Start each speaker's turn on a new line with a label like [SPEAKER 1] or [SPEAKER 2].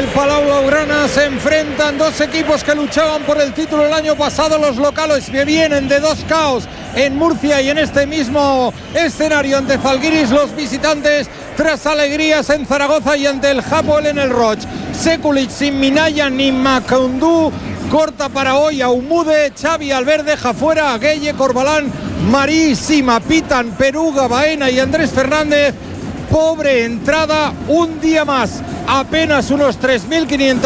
[SPEAKER 1] Palau Blaugrana se enfrentan dos equipos que luchaban por el título el año pasado. Los locales que vienen de dos caos en Murcia y en este mismo escenario ante Zalgiris. Los visitantes tras alegrías en Zaragoza y ante el Hapoel en el Roig. Sekulic sin Minaya ni Macoundou. Corta para hoy a Umude, Xavi Albert deja fuera a Gueye, Corbalán, Marí, Sima, Pitan, Peruga, Baena y Andrés Fernández. Pobre entrada, un día más, apenas unos 3.500